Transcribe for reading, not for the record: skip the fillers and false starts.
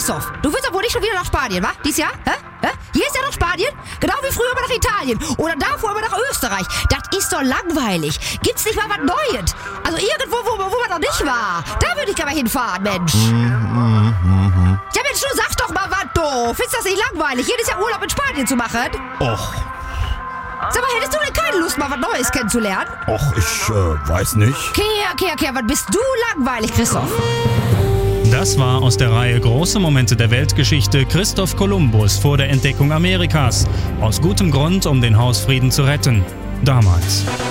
Christoph, du willst doch wohl nicht schon wieder nach Spanien, wa? Dieses Jahr? Hä? Hier ist ja noch Spanien. Genau wie früher immer nach Italien. Oder davor immer nach Österreich. Das ist doch langweilig. Gibt's nicht mal was Neues? Also irgendwo, wo man noch nicht war. Da würde ich gerne mal hinfahren, Mensch. Ja, Mensch, du sag doch mal was, du. Findest du das nicht langweilig, jedes Jahr Urlaub in Spanien zu machen? Och, Sag mal, hättest du denn keine Lust, mal was Neues kennenzulernen? ich weiß nicht. Kehr, was bist du langweilig, Christoph? Das war aus der Reihe Große Momente der Weltgeschichte Christoph Kolumbus vor der Entdeckung Amerikas. Aus gutem Grund, um den Hausfrieden zu retten. Damals.